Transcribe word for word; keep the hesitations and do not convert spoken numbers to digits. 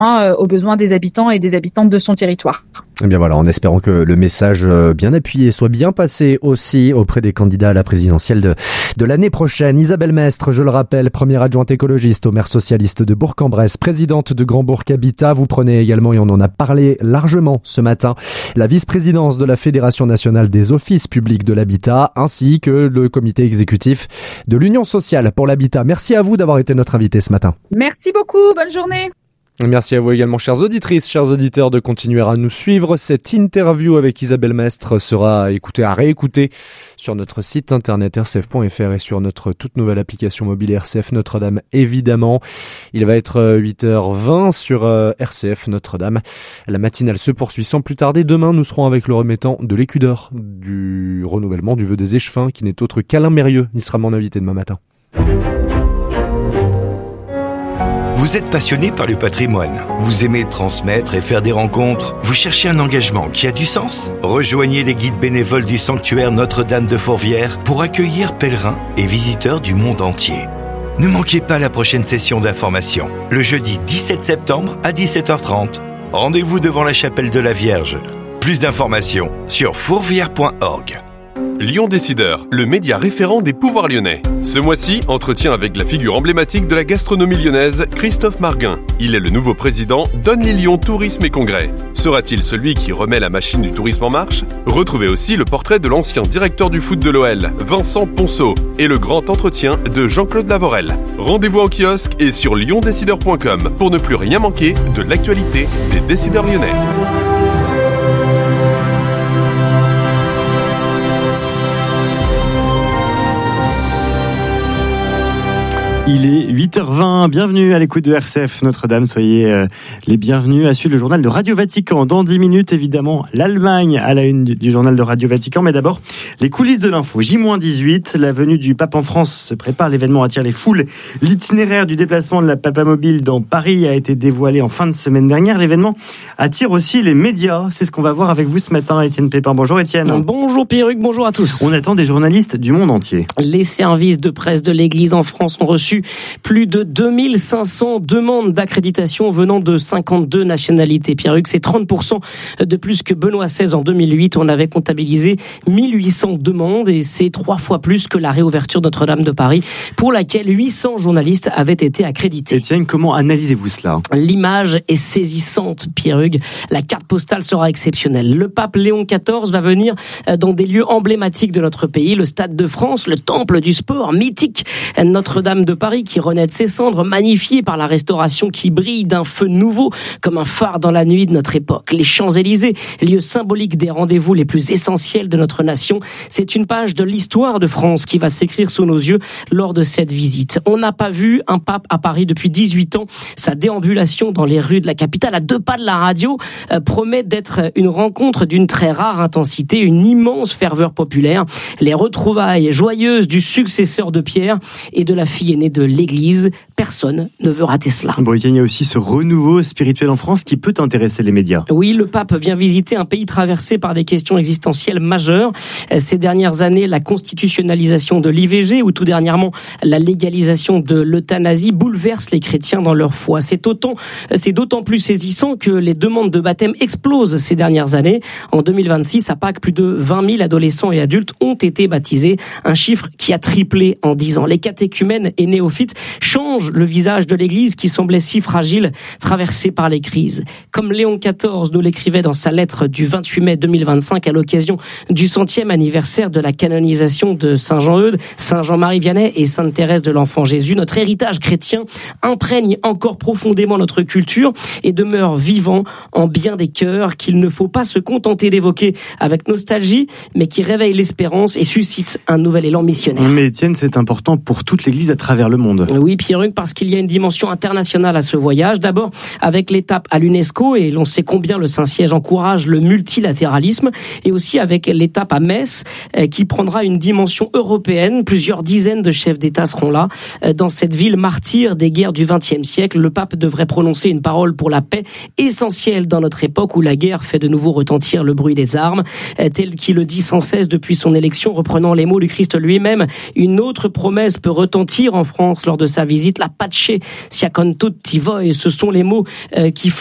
euh, aux besoins des habitants et des habitantes de son territoire. Eh bien voilà, en espérant que le message bien appuyé soit bien passé aussi auprès des candidats à la présidentielle de, de l'année prochaine. Isabelle Mestre, je le rappelle, première adjointe écologiste au maire socialiste de Bourg-en-Bresse, présidente de Grand Bourg Habitat. Vous prenez également, et on en a parlé largement ce matin, la vice-présidence de la Fédération nationale des offices publics de l'habitat, ainsi que le comité exécutif de l'Union sociale pour l'habitat. Merci à vous d'avoir été notre invité ce matin. Merci beaucoup, bonne journée. Merci à vous également, chères auditrices, chers auditeurs, de continuer à nous suivre. Cette interview avec Isabelle Mestre sera écoutée, à réécouter sur notre site internet r c f point f r et sur notre toute nouvelle application mobile R C F Notre-Dame, évidemment. Il va être huit heures vingt sur R C F Notre-Dame. La matinale se poursuit sans plus tarder. Demain, nous serons avec le remettant de l'écu d'or du renouvellement du vœu des échevins, qui n'est autre qu'Alain Mérieux. Il sera mon invité demain matin. Vous êtes passionné par le patrimoine, vous aimez transmettre et faire des rencontres, vous cherchez un engagement qui a du sens? Rejoignez les guides bénévoles du sanctuaire Notre-Dame de Fourvière pour accueillir pèlerins et visiteurs du monde entier. Ne manquez pas la prochaine session d'information, le jeudi dix-sept septembre à dix-sept heures trente. Rendez-vous devant la chapelle de la Vierge. Plus d'informations sur fourvière point org. Lyon Décideur, le média référent des pouvoirs lyonnais. Ce mois-ci, entretien avec la figure emblématique de la gastronomie lyonnaise, Christophe Marguin. Il est le nouveau président d'Only Lyon Tourisme et Congrès. Sera-t-il celui qui remet la machine du tourisme en marche? Retrouvez aussi le portrait de l'ancien directeur du foot de l'O L, Vincent Ponceau, et le grand entretien de Jean-Claude Lavorel. Rendez-vous en kiosque et sur lyon décideur point com pour ne plus rien manquer de l'actualité des décideurs lyonnais. Il est huit heures vingt, bienvenue à l'écoute de R C F Notre-Dame, soyez euh, les bienvenus à suivre le journal de Radio Vatican. Dans dix minutes, évidemment, l'Allemagne à la une du, du journal de Radio Vatican, mais d'abord, les coulisses de l'info. J dix-huit, la venue du pape en France se prépare, l'événement attire les foules. L'itinéraire du déplacement de la Papamobile dans Paris a été dévoilé en fin de semaine dernière. L'événement attire aussi les médias, c'est ce qu'on va voir avec vous ce matin, Étienne Pépin. Bonjour Étienne. Bonjour Pierruc, bonjour à tous. On attend des journalistes du monde entier. Les services de presse de l'Église en France ont reçu plus de deux mille cinq cents demandes d'accréditation venant de cinquante-deux nationalités. Pierruc, c'est trente pour cent de plus que Benoît seize en deux mille huit. On avait comptabilisé mille huit cents demandes et c'est trois fois plus que la réouverture Notre-Dame de Paris, pour laquelle huit cents journalistes avaient été accrédités. Étienne, comment analysez-vous cela? L'image est saisissante, Pierruc. La carte postale sera exceptionnelle. Le pape Léon quatorze va venir dans des lieux emblématiques de notre pays, le Stade de France, le temple du sport mythique Notre-Dame de Paris, qui renaît de ses cendres, magnifié par la restauration qui brille d'un feu nouveau comme un phare dans la nuit de notre époque. Les Champs-Élysées, lieu symbolique des rendez-vous les plus essentiels de notre nation, c'est une page de l'histoire de France qui va s'écrire sous nos yeux lors de cette visite. On n'a pas vu un pape à Paris depuis dix-huit ans. Sa déambulation dans les rues de la capitale, à deux pas de la radio, euh, promet d'être une rencontre d'une très rare intensité, une immense ferveur populaire. Les retrouvailles joyeuses du successeur de Pierre et de la fille aînée de l'Église. Personne ne veut rater cela. Bon, il y a aussi ce renouveau spirituel en France qui peut intéresser les médias. Oui, le pape vient visiter un pays traversé par des questions existentielles majeures. Ces dernières années, la constitutionnalisation de l'I V G ou tout dernièrement la légalisation de l'euthanasie bouleverse les chrétiens dans leur foi. C'est autant, c'est d'autant plus saisissant que les demandes de baptême explosent ces dernières années. En deux mille vingt-six, à Pâques, plus de vingt mille adolescents et adultes ont été baptisés, un chiffre qui a triplé en dix ans. Les catéchumènes et néophytes changent le visage de l'Église qui semblait si fragile, traversée par les crises. Comme Léon quatorze nous l'écrivait dans sa lettre du vingt-huit mai deux mille vingt-cinq à l'occasion du centième anniversaire de la canonisation de Saint Jean-Eudes, Saint Jean-Marie Vianney et Sainte Thérèse de l'Enfant Jésus, notre héritage chrétien imprègne encore profondément notre culture et demeure vivant en bien des cœurs qu'il ne faut pas se contenter d'évoquer avec nostalgie, mais qui réveille l'espérance et suscite un nouvel élan missionnaire. Mais Étienne, c'est important pour toute l'Église à travers le monde. Oui, Pierruc, parce qu'il y a une dimension internationale à ce voyage. D'abord, avec l'étape à l'UNESCO, et l'on sait combien le Saint-Siège encourage le multilatéralisme, et aussi avec l'étape à Metz, qui prendra une dimension européenne. Plusieurs dizaines de chefs d'État seront là. Dans cette ville martyre des guerres du vingtième siècle, le pape devrait prononcer une parole pour la paix, essentielle dans notre époque où la guerre fait de nouveau retentir le bruit des armes, tel qu'il le dit sans cesse depuis son élection, reprenant les mots du Christ lui-même. Une autre promesse peut retentir en France lors de sa visite, la pace sia con tutti voi. Ce sont les mots euh, qui